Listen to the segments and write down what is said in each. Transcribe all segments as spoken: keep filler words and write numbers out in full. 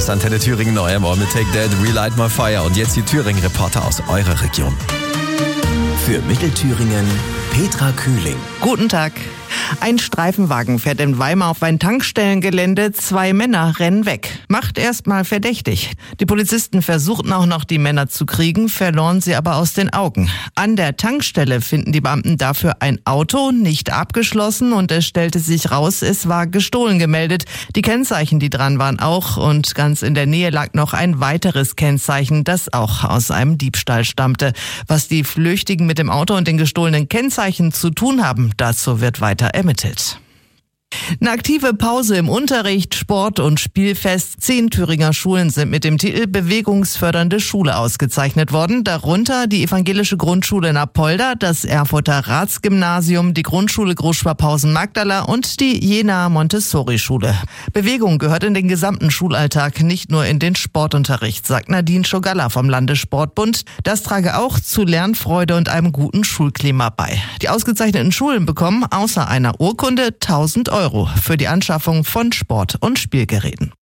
ist Antenne Thüringen neu am Ohr mit Take That, Relight My Fire. Und jetzt die Thüringen-Reporter aus eurer Region. Für Mittelthüringen Petra Kühling. Guten Tag. Ein Streifenwagen fährt in Weimar auf ein Tankstellengelände. Zwei Männer rennen weg. Macht erstmal verdächtig. Die Polizisten versuchten auch noch, die Männer zu kriegen, verloren sie aber aus den Augen. An der Tankstelle finden die Beamten dafür ein Auto, nicht abgeschlossen, und es stellte sich raus, es war gestohlen gemeldet. Die Kennzeichen, die dran waren, auch, und ganz in der Nähe lag noch ein weiteres Kennzeichen, das auch aus einem Diebstahl stammte. Was die Flüchtigen mit dem Auto und den gestohlenen Kennzeichen zu tun haben, dazu wird weiter ermittelt. Eine aktive Pause im Unterricht, Sport und Spielfest. Zehn Thüringer Schulen sind mit dem Titel Bewegungsfördernde Schule ausgezeichnet worden. Darunter die evangelische Grundschule in Apolda, das Erfurter Ratsgymnasium, die Grundschule Großschwabhausen-Magdala und die Jenaer Montessori-Schule. Bewegung gehört in den gesamten Schulalltag, nicht nur in den Sportunterricht, sagt Nadine Schogalla vom Landessportbund. Das trage auch zu Lernfreude und einem guten Schulklima bei. Die ausgezeichneten Schulen bekommen außer einer Urkunde tausend Euro für die Anschaffung von Sport- und Spielgeräten.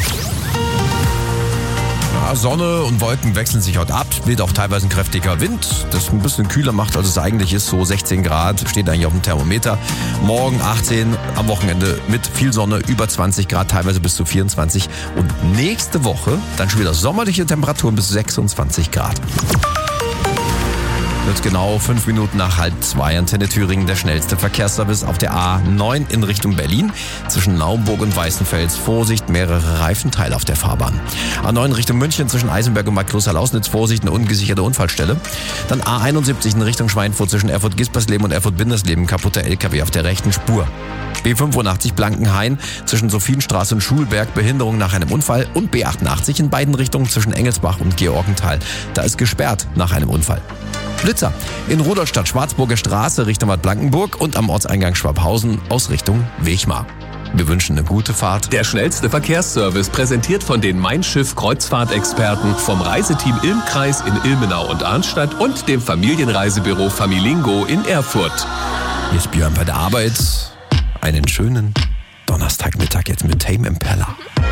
Ja, Sonne und Wolken wechseln sich heute ab. Weht auch teilweise ein kräftiger Wind, das ein bisschen kühler macht, als es eigentlich ist. So sechzehn Grad steht eigentlich auf dem Thermometer. Morgen achtzehn, am Wochenende mit viel Sonne, über zwanzig Grad, teilweise bis zu vierundzwanzig. Und nächste Woche dann schon wieder sommerliche Temperaturen bis sechsundzwanzig Grad. Jetzt genau fünf Minuten nach halb zwei. Antenne Thüringen, der schnellste Verkehrsservice auf der A neun in Richtung Berlin. Zwischen Naumburg und Weißenfels. Vorsicht, mehrere Reifenteile auf der Fahrbahn. A neun Richtung München zwischen Eisenberg und Bad Kloster-Lausnitz. Vorsicht, eine ungesicherte Unfallstelle. Dann A einundsiebzig in Richtung Schweinfurt zwischen Erfurt-Gispersleben und Erfurt-Bindersleben. Kaputter L K W auf der rechten Spur. B fünfundachtzig Blankenhain zwischen Sophienstraße und Schulberg, Behinderung nach einem Unfall. Und B achtundachtzig in beiden Richtungen zwischen Engelsbach und Georgenthal. Da ist gesperrt nach einem Unfall. Blitzer in Rudolstadt, Schwarzburger Straße Richtung Bad Blankenburg und am Ortseingang Schwabhausen aus Richtung Wechmar. Wir wünschen eine gute Fahrt. Der schnellste Verkehrsservice, präsentiert von den Mein Schiff Kreuzfahrtexperten vom Reiseteam Ilmkreis in Ilmenau und Arnstadt und dem Familienreisebüro Familingo in Erfurt. Hier ist Björn bei der Arbeit. Einen schönen Donnerstagmittag jetzt mit Tame Impala.